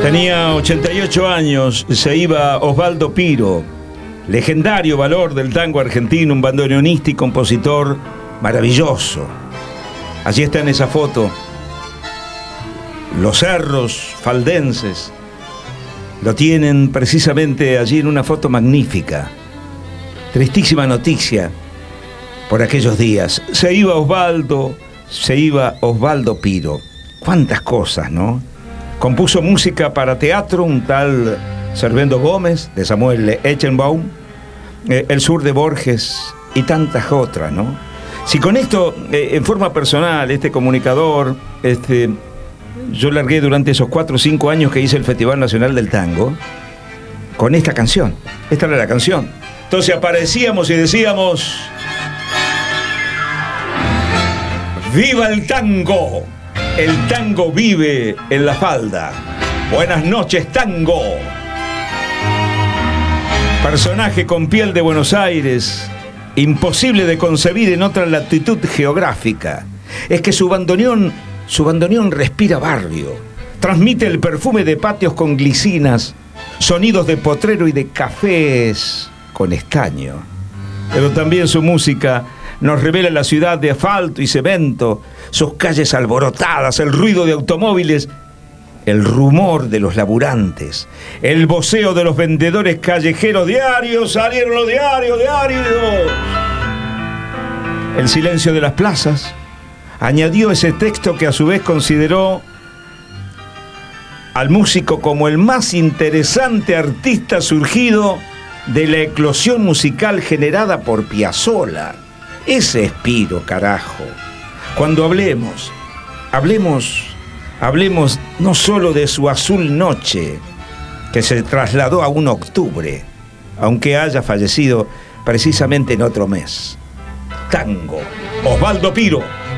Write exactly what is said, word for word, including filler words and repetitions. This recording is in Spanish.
Tenía ochenta y ocho años, se iba Osvaldo Piro, legendario valor del tango argentino, un bandoneonista y compositor maravilloso. Allí está en esa foto, los cerros faldenses lo tienen precisamente allí en una foto magnífica. Tristísima noticia por aquellos días. Se iba Osvaldo, se iba Osvaldo Piro. Cuántas cosas, ¿no? Compuso música para teatro, un tal Servando Gómez, de Samuel Echenbaum, eh, El Sur de Borges y tantas otras, ¿no? Si con esto, eh, en forma personal, este comunicador, este, yo largué durante esos cuatro o cinco años que hice el Festival Nacional del Tango, con esta canción. Esta era la canción. Entonces aparecíamos y decíamos: ¡viva el tango! El tango vive en la falda. Buenas noches, tango. Personaje con piel de Buenos Aires, imposible de concebir en otra latitud geográfica. Es que su bandoneón, su bandoneón respira barrio, transmite el perfume de patios con glicinas, sonidos de potrero y de cafés con estaño. Pero también su música nos revela la ciudad de asfalto y cemento, sus calles alborotadas, el ruido de automóviles, el rumor de los laburantes, el voceo de los vendedores callejeros. Diarios, salieron los diarios, diarios. El silencio de las plazas. Añadió ese texto que a su vez consideró al músico como el más interesante artista surgido de la eclosión musical generada por Piazzolla. Ese es Piro, carajo. Cuando hablemos, hablemos, hablemos no solo de su azul noche, que se trasladó a un octubre, aunque haya fallecido precisamente en otro mes. Tango, Osvaldo Piro.